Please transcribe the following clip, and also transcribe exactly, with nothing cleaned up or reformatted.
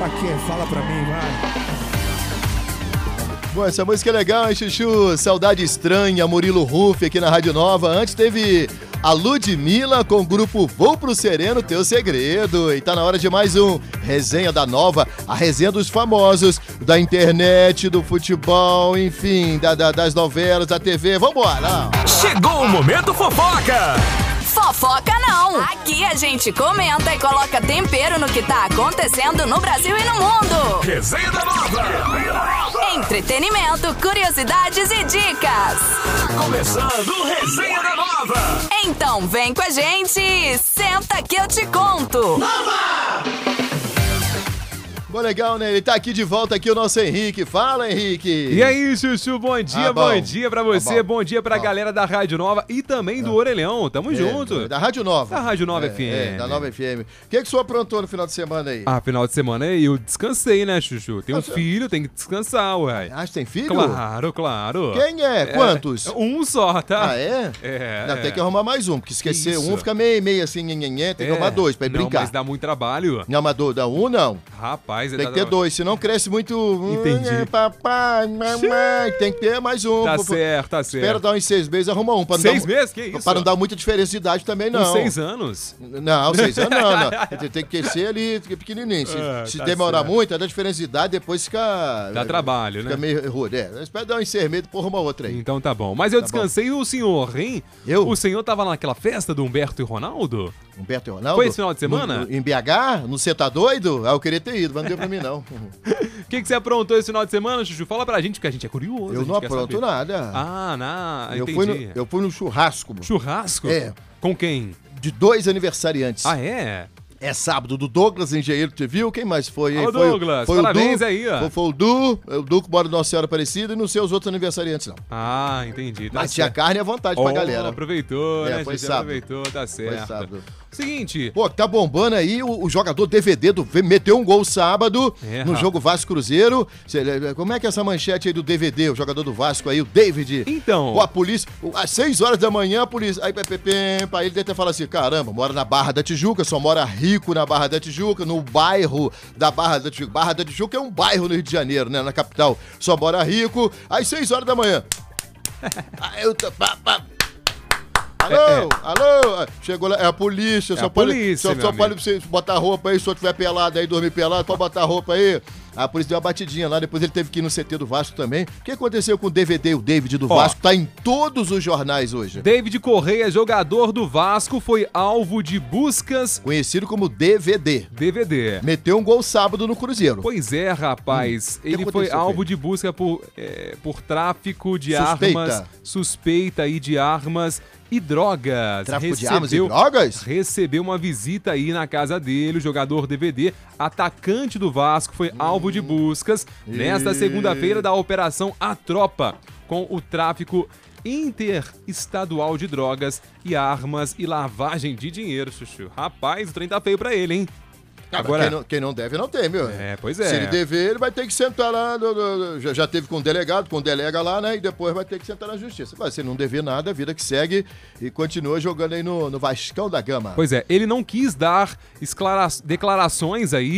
Pra quê? Fala pra mim, vai. Bom, essa música é legal, hein, Chuchu? Saudade Estranha, Murilo Ruff aqui na Rádio Nova. Antes teve a Ludmilla com o grupo Vou Pro Sereno, Teu Segredo. E tá na hora de mais um Resenha da Nova, a resenha dos famosos, da internet, do futebol, enfim, da, da, das novelas, da T V. Vambora! Chegou o Momento Fofoca! Fofoca não! Aqui a gente comenta e coloca tempero no que tá acontecendo no Brasil e no mundo. Resenha da Nova! Entretenimento, curiosidades e dicas. Começando o Resenha da Nova! Então vem com a gente e senta que eu te conto. Nova! Bom, legal, né? Ele tá aqui de volta aqui, o nosso Henrique. Fala, Henrique! E aí, Chuchu, bom dia, ah, bom. bom dia pra você, bom, bom dia pra bom. galera da Rádio Nova e também do Orelhão, tamo é, junto. Da Rádio Nova. Da Rádio Nova é, F M. É, da Nova F M. O que é que o senhor aprontou no final de semana aí? Ah, final de semana eu descansei, né, Chuchu? Tem um Ah, filho, tem que descansar, ué. Ah, você tem filho? Claro, claro. Quem é? Quantos? É, um só, tá? Ah, é? É. Não, é. tem que arrumar mais um, porque esquecer Isso. um fica meio, meio assim, nhenhenhen, tem que É. arrumar dois pra ir Não, brincar. mas dá muito trabalho. Não, mas do, da um não. Rapaz, Tem dá- que ter dois, senão cresce muito. Entendi. Hum, papai, mamãe. Tem que ter mais um. Tá Pô, certo, tá certo. Espera dar uns seis meses e arruma um. Pra não Seis dar, meses? Que isso? Pra não dar muita diferença de idade também, não. Com seis anos? Não, seis anos não, não. Tem- Tem que crescer ali pequenininho. Se, Ah, se tá demorar certo. muito, dá diferença de idade, depois fica. Dá trabalho, fica né? meio rude. É, espera dar uns seis meses e arruma outra aí. Então tá bom. Mas eu Tá descansei e o senhor, hein? Eu? O senhor tava naquela festa do Humberto e Ronaldo? Humberto e Ronaldo? Foi esse final de semana? No- no- em B H? No Você Tá Doido? Ah, eu queria ter ido, mas não deu pra mim, não. O que, que você aprontou esse final de semana, Chuchu? Fala pra gente, porque a gente é curioso. a Eu gente não quer apronto saber. nada. Ah, não, eu, entendi. fui no, eu fui no churrasco Churrasco? É. Com quem? de dois aniversariantes. Ah, é? É sábado, do Douglas, engenheiro, tu viu? Quem mais foi? Ô, foi, Douglas, foi parabéns o Du, aí, ó. Foi, foi o Du, o Du que mora no Nossa Senhora Aparecida e não sei os outros aniversariantes, não. Ah, entendi. Tá Mas tinha certo. carne à vontade Oh, pra galera. aproveitou, É, né? foi Chuchu? sábado. Aproveitou, tá certo. sábado. Seguinte, Pô, tá bombando aí o, o jogador D V D do meteu um gol sábado É, no rapaz. jogo Vasco Cruzeiro. Cê- Como é que é essa manchete aí do D V D, o jogador do Vasco aí, o David? Então. Pô, a polícia, às seis horas da manhã, a polícia. Aí, pê, pê, pê, aí ele deve ter falado assim: caramba, mora na Barra da Tijuca, só mora rico na Barra da Tijuca, no bairro da Barra da Tijuca. Barra da Tijuca é um bairro no Rio de Janeiro, né? Na capital. Só mora rico. Às seis horas da manhã. Aí eu tô. pá, pá. Alô, É, é. alô, chegou lá, é a polícia, É só a pode, polícia, só, meu só amigo. pode você botar roupa aí, se eu tiver pelado aí, dormir pelado, pode botar roupa aí. A polícia deu uma batidinha lá, depois ele teve que ir no C T do Vasco também. O que aconteceu com o D V D, o David do Ó. Vasco? Tá em todos os jornais hoje. David Correia, jogador do Vasco, foi alvo de buscas Conhecido como D V D. D V D. Meteu um gol sábado no Cruzeiro. Pois é, rapaz. Hum, que Ele foi aconteceu com alvo ele? de busca por, é, por tráfico de Suspeita. armas, suspeita aí de armas e drogas. Tráfico de armas e drogas? Recebeu uma visita aí na casa dele, o jogador D V D, atacante do Vasco, foi alvo de buscas nesta E- segunda-feira da Operação A Tropa, com o tráfico interestadual de drogas e armas e lavagem de dinheiro, Chuchu. Rapaz, o trem tá feio pra ele, hein? Ah, mas Agora, quem, não, quem não deve, não tem, meu. É, pois é. Se ele dever, ele vai ter que sentar lá. no- no- já, já teve com o delegado, com o delega lá, né? E depois vai ter que sentar na justiça. Mas se ele não dever nada, a vida que segue e continua jogando aí no, no Vascão da Gama. Pois é, ele não quis dar esclara- declarações aí